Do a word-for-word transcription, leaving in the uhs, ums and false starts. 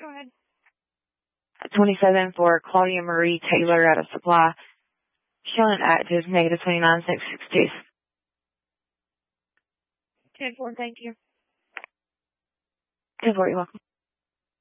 Go ahead. twenty-seven for Claudia Marie Taylor out of Supply. Showing active, negative twenty-nine, six sixty. ten four, thank you. ten four, you're welcome.